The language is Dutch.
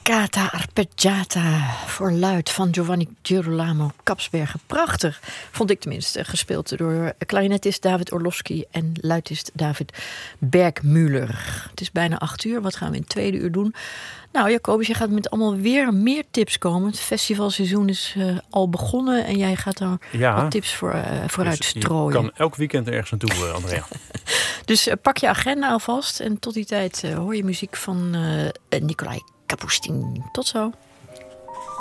Toccata Arpeggiata voor luid van Giovanni Girolamo Kapsberger. Prachtig, vond ik tenminste. Gespeeld door klarinetist David Orlowski en luitist David Bergmüller. Het is bijna 8:00. Wat gaan we in het tweede uur doen? Nou, Jacobus, je gaat met allemaal weer meer tips komen. Het festivalseizoen is al begonnen en jij gaat daar wat tips vooruit strooien. Je kan elk weekend ergens naartoe, Andrea. Dus pak je agenda alvast en tot die tijd hoor je muziek van Nikolai Kapustin. Tot zo.